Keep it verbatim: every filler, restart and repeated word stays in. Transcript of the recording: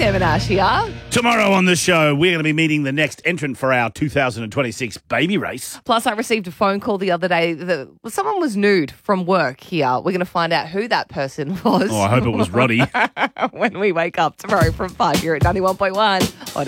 Sam and Ash here. Tomorrow on the show, we're going to be meeting the next entrant for our two thousand twenty-six baby race. Plus, I received a phone call the other day that someone was nude from work here. We're going to find out who that person was. Oh, I hope it was Roddy. When we wake up tomorrow from five here at ninety-one point one.